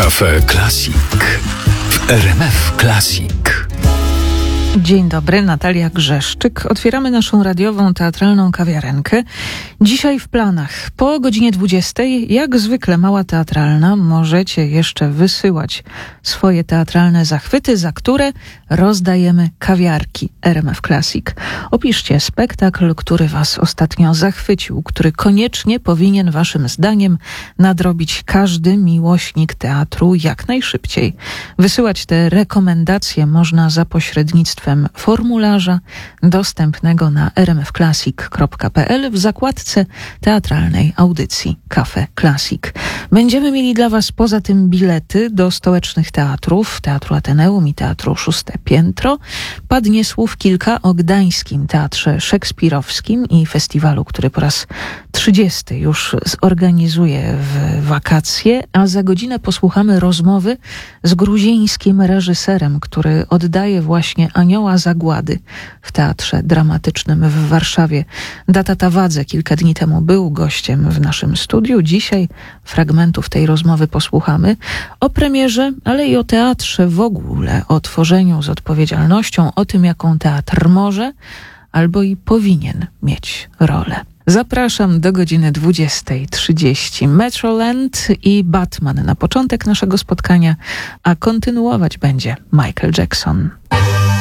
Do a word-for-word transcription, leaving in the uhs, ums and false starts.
Cafe Classic w R M F Classic. Dzień dobry, Natalia Grzeszczyk. Otwieramy naszą radiową, teatralną kawiarenkę. Dzisiaj w planach. Po godzinie dwudziestej, jak zwykle Mała Teatralna, możecie jeszcze wysyłać swoje teatralne zachwyty, za które rozdajemy kawiarki R M F Classic. Opiszcie spektakl, który was ostatnio zachwycił, który koniecznie powinien waszym zdaniem nadrobić każdy miłośnik teatru jak najszybciej. Wysyłać te rekomendacje można za pośrednictwem formularza dostępnego na r m f classic kropka p l w zakładce teatralnej audycji Cafe Classic. Będziemy mieli dla was poza tym bilety do stołecznych teatrów, Teatru Ateneum i Teatru Szóste Piętro. Padnie słów kilka o Gdańskim Teatrze Szekspirowskim i festiwalu, który po raz trzydziesty już zorganizuje w wakacje, a za godzinę posłuchamy rozmowy z gruzińskim reżyserem, który oddaje właśnie Anioła Zagłady w Teatrze Dramatycznym w Warszawie. Data Tawadze kilka dni temu był gościem w naszym studiu. Dzisiaj fragmentów tej rozmowy posłuchamy o premierze, ale i o teatrze w ogóle, o tworzeniu z odpowiedzialnością, o tym, jaką teatr może albo i powinien mieć rolę. Zapraszam do godziny dwudziestej trzydzieści. Metroland i Batman na początek naszego spotkania, a kontynuować będzie Michael Jackson.